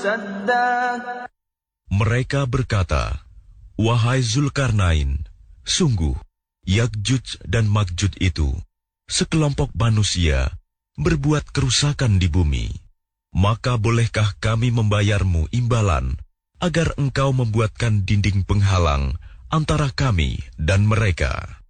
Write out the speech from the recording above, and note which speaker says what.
Speaker 1: سدا.
Speaker 2: Mereka berkata, "Wahai Zulkarnain, sungguh Ya'juj dan Ma'juj itu sekelompok manusia berbuat kerusakan di bumi. Maka bolehkah kami membayarmu imbalan agar engkau membuatkan dinding penghalang antara kami dan mereka?"